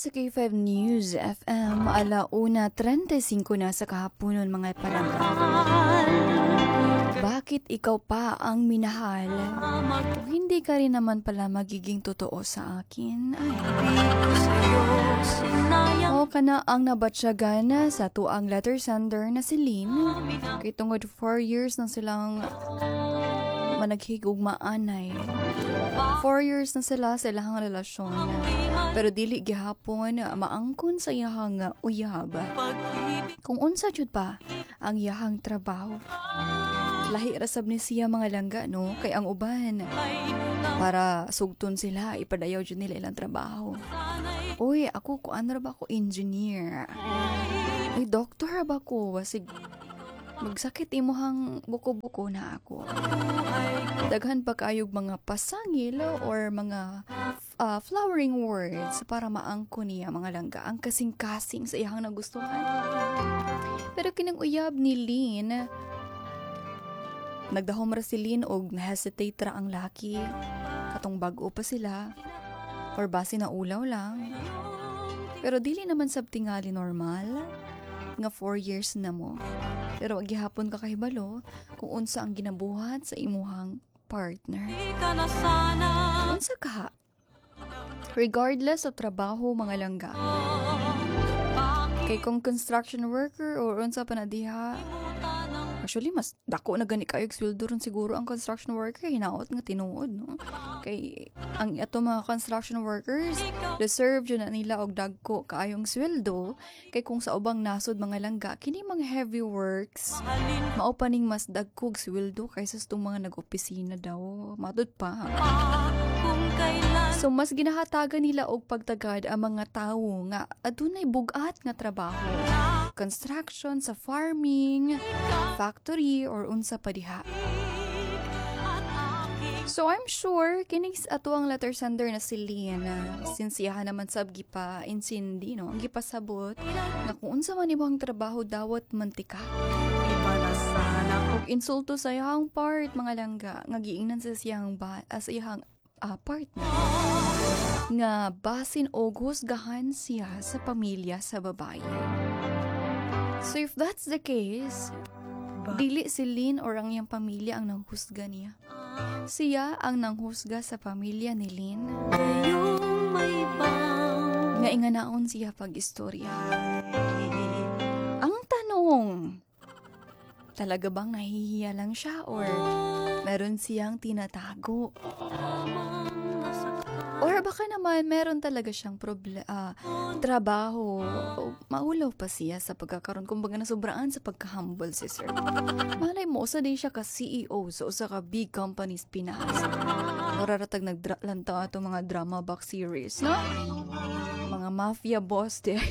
sa K5 News FM, 1:35 na sa kahaponon mga palangga. Bakit ikaw pa ang minahal? Kung hindi ka rin naman pala magiging totoo sa akin, o kana ang nabatsyagan sa tuang letter sender na si Lynn. Kay tungod 4 years na silang managhigugmaanay. 4 years na sila sa ilang relasyon. Pero dili gihapon maangkon sa iyahang uyab. Kung unsa jud pa ang iyahang trabaho. Lahi rasab ni siya mga langga, no? Kay ang uban para sugton sila, ipadayaw jud nila ilang trabaho. Uy, ako kuan ra ba ko engineer? Uy, doctor ra ba ko? Wasig magsakit imuhang buko-buko na ako. Daghan pa kaayog mga pasangil or mga flowering words para maangko niya mga langga ang kasing-kasing sa iyang nagustuhan. Pero kinang uyab ni Lynn, nagdahom ra si Lynn og na-hesitate ra ang laki. Katong bag-o pa sila or base na ulaw lang. Pero dili naman sab tingali normal nga 4 years na mo. Pero gihapon ka kahibalo kung unsa ang ginabuhat sa imuhang partner. Unsa ka? Regardless sa trabaho mga langga. Kay kung construction worker or unsa pa na diha, actually mas dako na gani kayo sweldo ron siguro ang construction worker, hinaot nga tinuod, no? Kay ang ato mga construction workers deserve jud na nila og dagko kaayong sweldo. Kay kung sa ubang nasod mga langga kini mga heavy works mao pa ning mas dagkog sweldo kaysa sa mga nag-opisina daw, matud pa. So mas ginahatagan nila og pagtagad ang mga tawo nga adunay bugat nga trabaho. Construction, sa farming, factory, or unsa pa diha. So I'm sure kining ato ang letter sender na si Lynn, since iyahan naman sab gipa insindi, no? Gipasabot nga kung unsa man imong trabaho dawat mantika. Iba na sana og insulto sa iyang part mga langga nga giingnan sa siyang iyang partner nga basin og husgahan siya sa pamilya sa babae. So if that's the case, dili si Lynn or ang iyang pamilya ang nanghusga niya. Siya ang nanghusga sa pamilya ni Lynn. Nga inganaon siya pag-istorya. Ang tanong, talaga bang nahihiya lang siya or meron siyang tinatago? Or baka naman meron talaga siyang trabaho o maulaw pa siya sa pagkakaroon kumbaga nasobraan sa pagka-humble si sir. Malay mo, usa din siya ka CEO sa usa ka big companies Pinas. Nararatag naglantaw ato mga drama box series, no? Mga mafia boss di.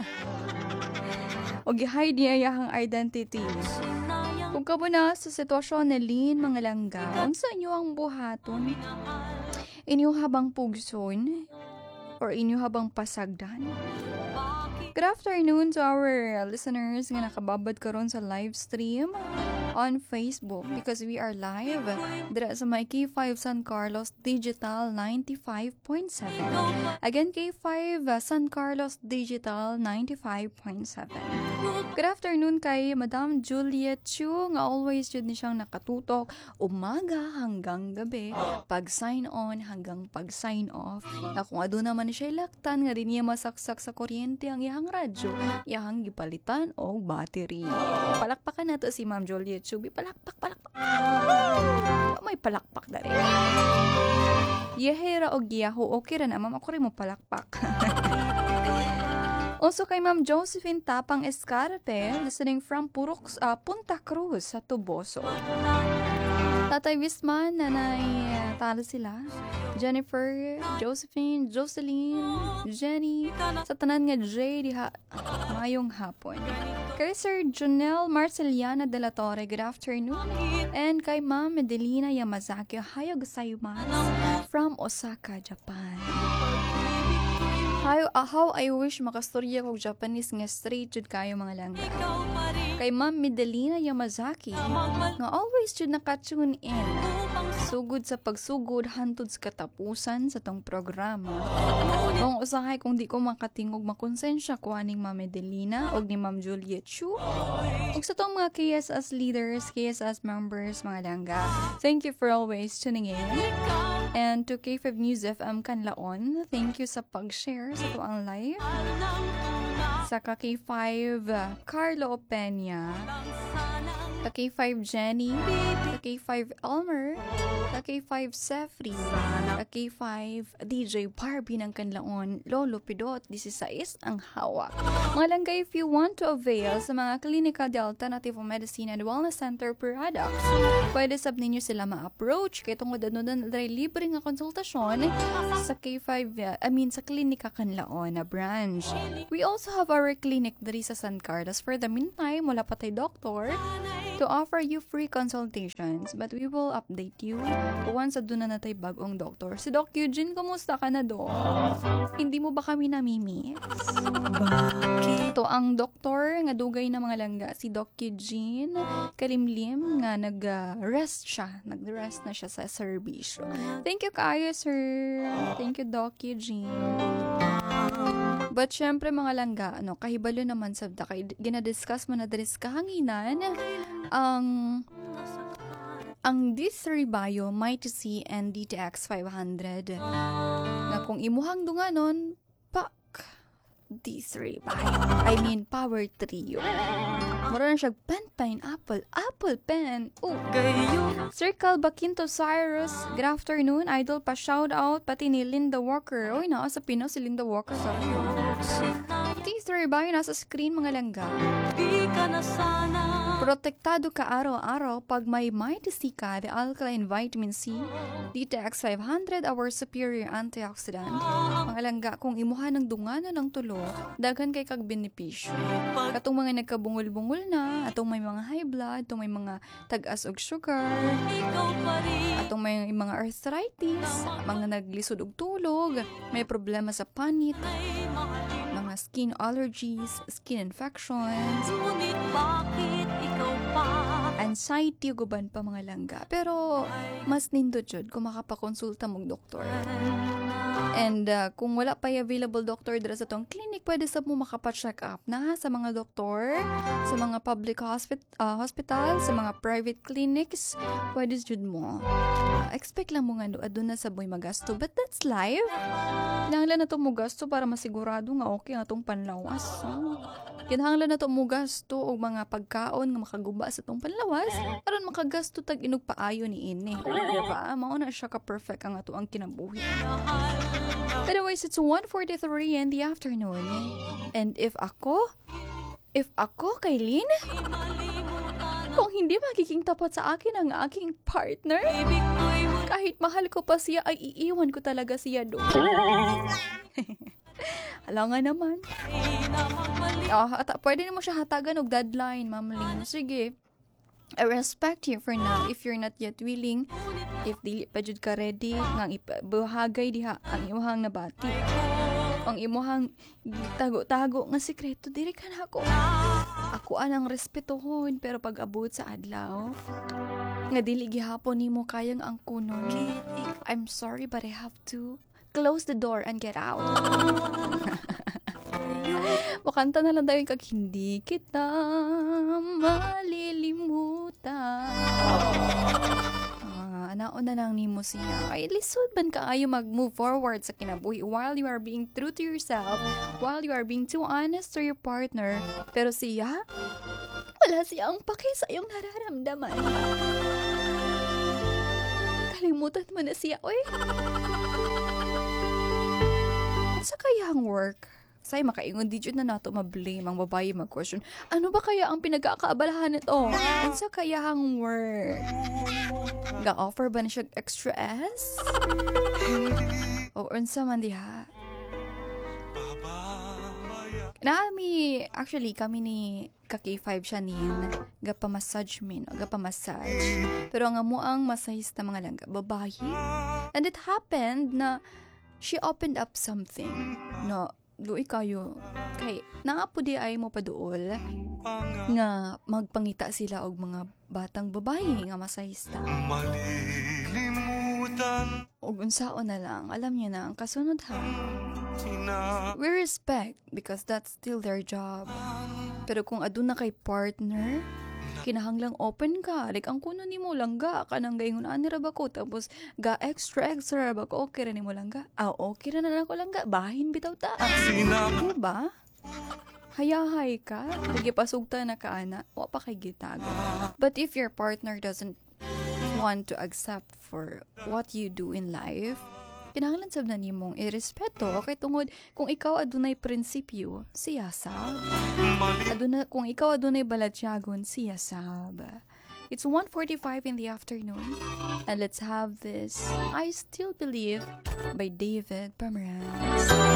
O gi-hide niya iyang identity. Kung kamo na sa sitwasyon ni Lynn mga langga, unsa inyo ang buhaton? Inyo habang pugson or inyo habang pasagdan. Good afternoon to our listeners nga nakababad karon sa live stream on Facebook because we are live dira sa may K5 San Carlos Digital 95.7. Again, K5 San Carlos Digital 95.7. Good afternoon kay Madam Juliet Chu nga always jud ni siyang nakatutok umaga hanggang gabi, pag sign on hanggang pag sign off. Na kung aduna man siya ilaktan nga din niya masaksak sa kuryente ang iyang radyo, iyang gipalitan og battery. Palakpakan nato si Ma'am Juliet Chu. Palakpak. May palakpak na rin. Yehera og yaho, okay ra na ma'am, ako rin mo palakpak. Also kay Ma'am Josephine Tapang Escarpe, listening from Punta Cruz sa Tuboso. Tatay Wisman, nanay talo sila. Jennifer, Josephine, Jocelyn, Jenny, sa tanan nga J, diha, mayong hapon. Kay Sir Jonel Marceliana de la Torre, good afternoon. And kay Ma'am Medelina Yamazaki, hayog sayumasu from Osaka, Japan. How I wish makastorya kong Japanese nga straight jud kayo mga langga. Kay Ma'am Medelina Yamazaki, nga always jud naka-tune in Sugod sa pagsugod, hantod sa katapusan sa tong programa. Kung usahay kung di ko makatingog makonsensya ko aning Ma'am Edelina o ni Ma'am Juliet Chu. O sa tong mga KSS leaders, KSS members, mga langga. Thank you for always tuning in. And to K5 News FM Kanlaon, thank you sa pag-share sa tuang live. Sa K5 Carlo Opeña, sa K5 Jenny, sa K5 Elmer, sa K5 Sefri, sa K5 DJ Barbie ng Kanlaon, Lolo Pidot, 16 ang hawak. Mga langga, if you want to avail sa mga Klinika de Alternative Medicine and Wellness Center products, pwede sab ninyo sila ma-approach kay tungod ano na libre nga konsultasyon sa K5, sa Klinika Kanlaon na branch. We also have our clinic diri sa San Carlos. For the meantime, wala pa tay doktor to offer you free consultations, but we will update you once aduna na tay bagong doktor. Si Doc Eugene, kumusta ka na, Doc? Hindi mo ba kami namimiss? Ito ang doktor nga dugay na mga langga, si Doc Eugene Kalimlim nga nag-rest na siya sa serbisyo. Thank you kayo, sir. Thank you, Doc Eugene. But syempre mga langga, kahibalo naman sabda kay ginadiscuss mo na dres kahanginan ang D3 Bio Mighty C and DTX 500 na kung imuhang dunganon pak D3 Bio, Power Trio. Mura na siya pineapple, apple pen. Circle Baquinto Cyrus, good afternoon. Idol pa shout out pati ni Linda Walker. Oy, naa sa Pino si Linda Walker sa D3 Bio nasa screen mga langga. Protektado ka araw-araw pag may Mighty C ka, the alkaline vitamin C, DTX 500, our superior antioxidant. Mga langga, kung imuha ng dunganan ng tulo, daghan kay kag benepisyo. Katong mga nagkabungol-bungol na, atong may mga high blood, atong may mga tag-as og sugar, atong may mga arthritis, mga naglisod og tulog, may problema sa panit, mga skin allergies, skin infections, anxiety, guban pa mga langga. Pero, mas nindot jud kung makapakonsulta mong doktor. And kung wala pa available doctor dira sa tong clinic, pwede sa mo makapa-check up na sa mga doktor, sa mga public hospital, sa mga private clinics, pwede jud mo. Expect lang mo nga aduna sa boy magasto, but that's life. Kinahanglan na to mo gasto para masigurado nga okay nga tong panlawas. Kinahanglan na to mo gasto og mga pagkaon nga makaguba sa tong panlawas aron makagasto tag inog paayo ni ini. Diba? Mao na siya ka perfect ang ato ang kinabuhi. But anyways, it's 1:43 in the afternoon. And if ako, Kailin, kung hindi magiging tapat sa akin ang aking partner, kahit mahal ko pa siya, ay iiwan ko talaga siya doon. Alam nga naman. Pwede mo siya hatagan og deadline, Ma'am Lynn. Sige, I respect you for now. If you're not yet willing, if dili pa jud ka ready, ngang ibuhagay diha ang imuhang nabati. Ang imuhang tago-tago nga sekreto, diri ka na ako. Ako anang respetuhon, pero pag abot sa adlaw, nga dili gihapon nimo kayang angkunon. I'm sorry, but I have to close the door and get out. Makanta na lang tayo kag hindi kita malilimutan. Naon na lang nimo siya. Ay, lisod man kaayo mag-move forward sa kinabuhi while you are being true to yourself, while you are being too honest to your partner. Pero siya, wala siyang paki sa iyong nararamdaman. Kalimutan mo na siya, oy. Sa kayang work, say makaingon di jud na nato ma-blame ang babae mag-question. Ano ba kaya ang pinagkakaabalahan nito? Unsa kaya ang work? Ga-offer ba na siya extra S? O unsa man diha? Kami ni ka-K5 siya niyan. Gapa-massage min, gapa-massage. Pero ang amuang masahista mga langga, babae. And it happened na she opened up something. No, doy kayo. Kay, naapudi ay mo paduol nga magpangita sila og mga batang babae nga masahista. ug unsaon na lang, alam niyo na ang kasunod ha. We respect because that's still their job. Pero kung aduna kay partner, kinahanglang open ka. Like, ang kuno ni mo langga ka nang gayon ani ra ba ko tapos ga extra ra ba ko okay ra ni mo langga. Okay ra na ako langga. Bahin bitaw ta. Diba? Hayahay ka. Nagipasugta na ka ana. Wa pa kay gitago. But if your partner doesn't want to accept for what you do in life, kinahanglan sab na nimong irespeto kay tungod kung ikaw adunay prinsipyo, siya sab. Kung ikaw adunay balatyagon, siya sab. It's 1:45 in the afternoon, and let's have this I Still Believe by David Pomeranz.